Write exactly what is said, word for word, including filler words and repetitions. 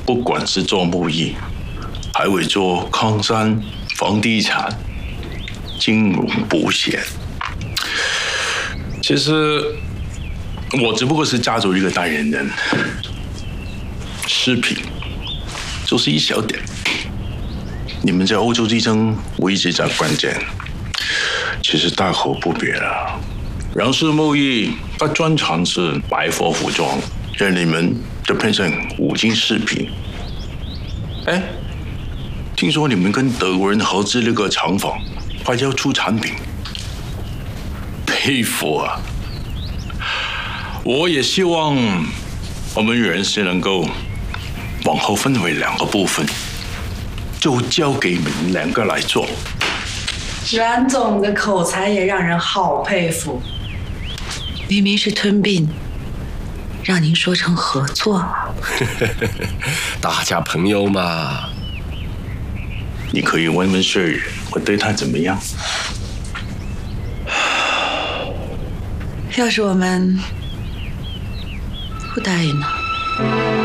不管是做贸易，还会做矿山、房地产、金融保险。其实我只不过是加州一个代言人，饰品就是一小点。你们在欧洲之争位置在关键，其实大可不必了。杨氏贸易它专长是百货服装，而你们就变成五金饰品。哎，听说你们跟德国人合资那个厂房，快要出产品，佩服啊！我也希望我们人事能够往后分为两个部分，就交给你们两个来做。 阮总的口才也让人好佩服。 明明是吞并，让您说成合作。 大家朋友嘛。 你可以问问税人，我对他怎么样？ 要是我们不答应呢？